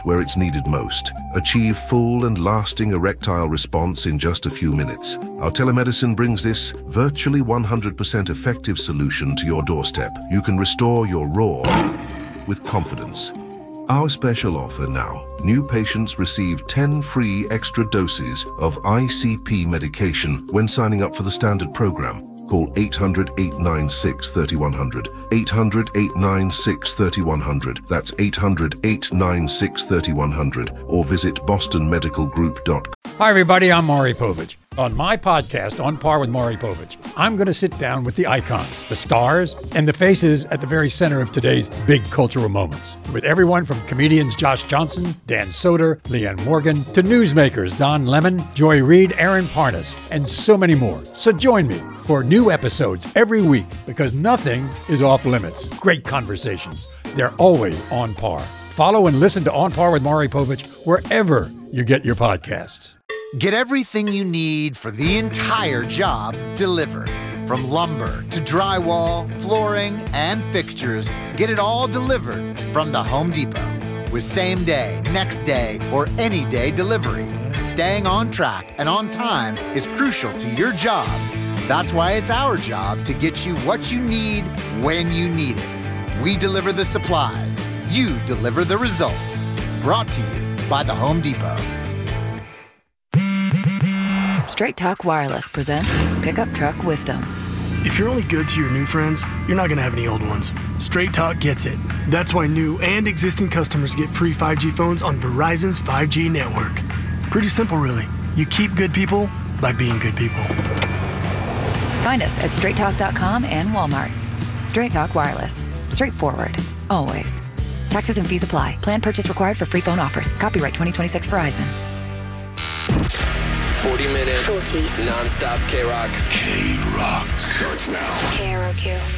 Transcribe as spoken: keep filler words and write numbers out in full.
where it's needed most. Achieve full and lasting erectile response in just a few minutes. Our telemedicine brings this virtually one hundred percent effective solution to your doorstep. You can restore your raw with confidence. Our special offer now. New patients receive ten free extra doses of I C P medication when signing up for the standard program. Call eight hundred, eight nine six, three one zero zero. eight hundred, eight nine six, three one zero zero. That's eight hundred, eight nine six, three one zero zero. Or visit boston medical group dot com. Hi, everybody. I'm Maury Povich. On my podcast, On Par with Maury Povich, I'm going to sit down with the icons, the stars, and the faces at the very center of today's big cultural moments. With everyone from comedians Josh Johnson, Dan Soder, Leanne Morgan, to newsmakers Don Lemon, Joy Reid, Aaron Parnas, and so many more. So join me for new episodes every week because nothing is off limits. Great conversations. They're always on par. Follow and listen to On Par with Maury Povich wherever you get your podcasts. Get everything you need for the entire job delivered. From lumber to drywall, flooring, and fixtures, get it all delivered from the Home Depot. With same day, next day, or any day delivery, staying on track and on time is crucial to your job. That's why it's our job to get you what you need when you need it. We deliver the supplies. You deliver the results. Brought to you by the Home Depot. Straight Talk Wireless presents Pickup Truck Wisdom. If you're only good to your new friends, you're not going to have any old ones. Straight Talk gets it. That's why new and existing customers get free five G phones on Verizon's five G network. Pretty simple, really. You keep good people by being good people. Find us at straight talk dot com and Walmart. Straight Talk Wireless. Straightforward. Always. Taxes and fees apply. Plan purchase required for free phone offers. Copyright twenty twenty-six Verizon. forty minutes, forty. Non-stop K-Rock. K-Rock starts now. K R O Q.